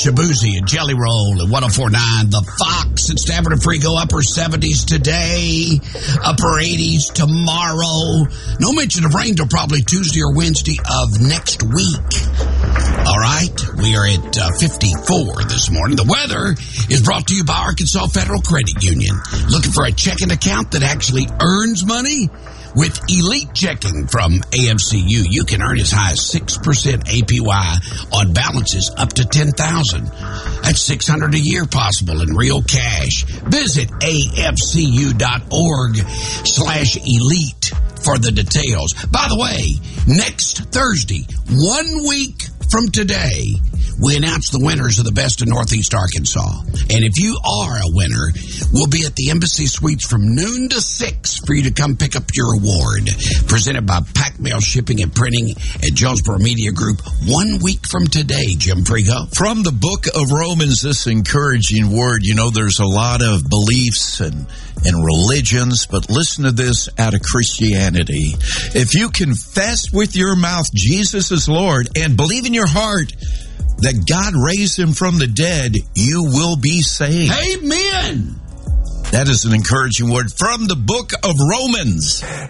Shabuzi and Jelly Roll at 104.9. The Fox at Stafford and Frigo, upper 70s today, upper 80s tomorrow. No mention of rain till probably Tuesday or Wednesday of next week. All right, we are at 54 this morning. The weather is brought to you by Arkansas Federal Credit Union. Looking for a checking account that actually earns money? With Elite Checking from AFCU, you can earn as high as 6% APY on balances up to $10,000. That's $600 a year possible in real cash. Visit afcu.org/elite for the details. By the way, next Thursday, 1 week from today, we announce the winners of the Best of Northeast Arkansas. And if you are a winner, we'll be at the Embassy Suites from noon to 6 for you to come pick up your award. Presented by Pack Mail Shipping and Printing at Jonesboro Media Group 1 week from today, Jim Frigo. From the book of Romans, this encouraging word. You know, there's a lot of beliefs and religions, but listen to this out of Christianity. If you confess with your mouth Jesus is Lord and believe in your heart that God raised him from the dead, you will be saved. Amen. That is an encouraging word from the book of Romans.